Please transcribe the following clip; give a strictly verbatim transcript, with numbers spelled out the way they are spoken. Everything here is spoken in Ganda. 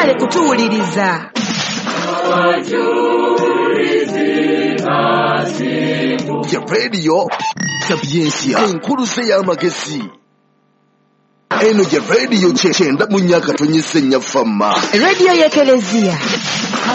mwagale kutuwuliriza. Ya radio Sapiensia enkuluze y'amagezi. Eno ya radio kyenda mu nnyaka tonyesenya fama. Radio y'Ekelezia.